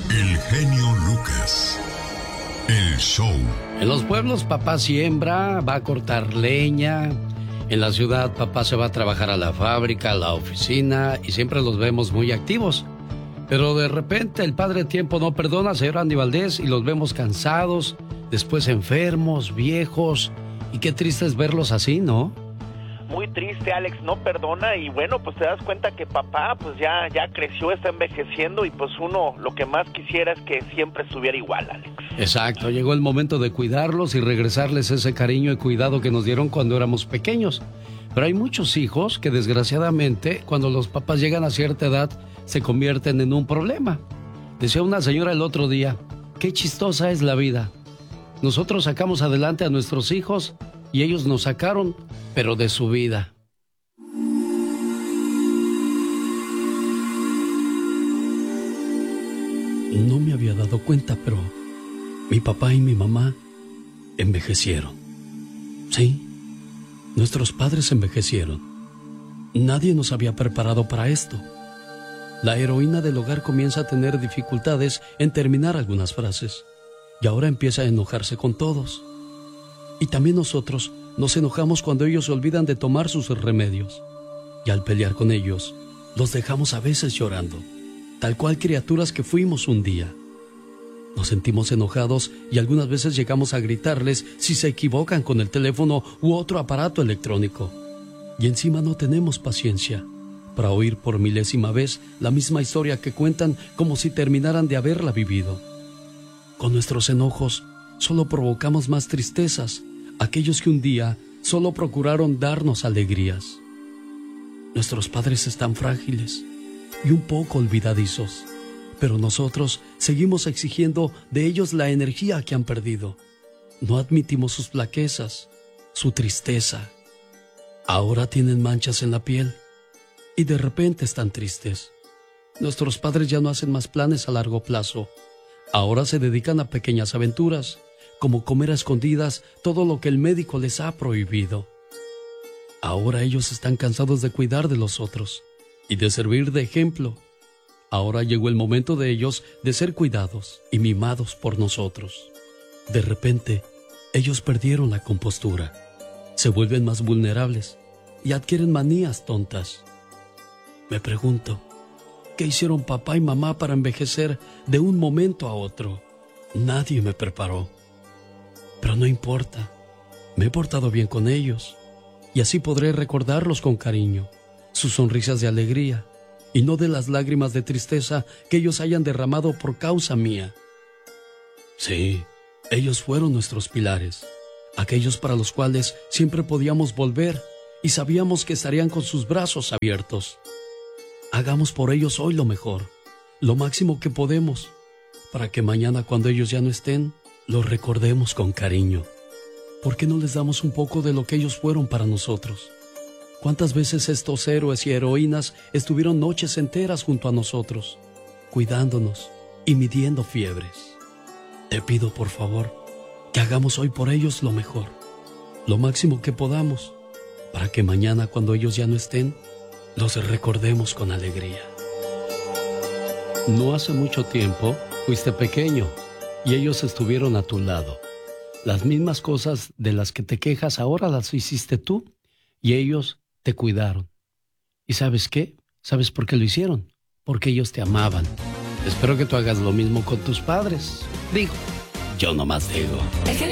El genio Lucas. El show. En los pueblos papá siembra, va a cortar leña. En la ciudad papá se va a trabajar a la fábrica, a la oficina y siempre los vemos muy activos. Pero de repente el padre tiempo no perdona, señor Andy Valdés, y los vemos cansados, después enfermos, viejos. Y qué triste es verlos así, ¿no? Muy triste, Alex, no perdona. Y bueno, pues te das cuenta que papá pues ya creció, está envejeciendo. Y pues uno lo que más quisiera es que siempre estuviera igual, Alex. Exacto, llegó el momento de cuidarlos y regresarles ese cariño y cuidado que nos dieron cuando éramos pequeños. Pero hay muchos hijos que desgraciadamente cuando los papás llegan a cierta edad se convierten en un problema. Decía una señora el otro día, qué chistosa es la vida. Nosotros sacamos adelante a nuestros hijos y ellos nos sacaron, pero de su vida. No me había dado cuenta, pero mi papá y mi mamá envejecieron. Sí, nuestros padres envejecieron. Nadie nos había preparado para esto. La heroína del hogar comienza a tener dificultades en terminar algunas frases y ahora empieza a enojarse con todos. Y también nosotros nos enojamos cuando ellos se olvidan de tomar sus remedios. Y al pelear con ellos, los dejamos a veces llorando, tal cual criaturas que fuimos un día. Nos sentimos enojados y algunas veces llegamos a gritarles si se equivocan con el teléfono u otro aparato electrónico. Y encima no tenemos paciencia para oír por milésima vez la misma historia que cuentan como si terminaran de haberla vivido. Con nuestros enojos solo provocamos más tristezas, aquellos que un día solo procuraron darnos alegrías. Nuestros padres están frágiles y un poco olvidadizos, pero nosotros seguimos exigiendo de ellos la energía que han perdido. No admitimos sus flaquezas, su tristeza. Ahora tienen manchas en la piel y de repente están tristes. Nuestros padres ya no hacen más planes a largo plazo. Ahora se dedican a pequeñas aventuras, como comer a escondidas todo lo que el médico les ha prohibido. Ahora ellos están cansados de cuidar de los otros y de servir de ejemplo. Ahora llegó el momento de ellos de ser cuidados y mimados por nosotros. De repente, ellos perdieron la compostura, se vuelven más vulnerables y adquieren manías tontas. Me pregunto, ¿qué hicieron papá y mamá para envejecer de un momento a otro? Nadie me preparó. Pero no importa, me he portado bien con ellos y así podré recordarlos con cariño, sus sonrisas de alegría y no de las lágrimas de tristeza que ellos hayan derramado por causa mía. Sí, ellos fueron nuestros pilares, aquellos para los cuales siempre podíamos volver y sabíamos que estarían con sus brazos abiertos. Hagamos por ellos hoy lo mejor, lo máximo que podemos, para que mañana cuando ellos ya no estén, los recordemos con cariño. ¿Por qué no les damos un poco de lo que ellos fueron para nosotros? ¿Cuántas veces estos héroes y heroínas estuvieron noches enteras junto a nosotros, cuidándonos y midiendo fiebres? Te pido por favor que hagamos hoy por ellos lo mejor, lo máximo que podamos, para que mañana cuando ellos ya no estén, los recordemos con alegría. No hace mucho tiempo fuiste pequeño y ellos estuvieron a tu lado. Las mismas cosas de las que te quejas ahora las hiciste tú y ellos te cuidaron. ¿Y sabes qué? ¿Sabes por qué lo hicieron? Porque ellos te amaban. Espero que tú hagas lo mismo con tus padres. Digo, yo nomás digo.